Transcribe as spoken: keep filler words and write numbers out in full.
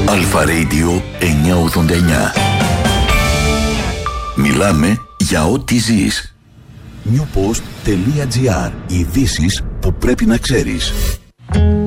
Αλφα Radio εννιακόσια ογδόντα εννιά. Μιλάμε για ό,τι ζεις. newpost.gr. Ειδήσεις που πρέπει να ξέρεις.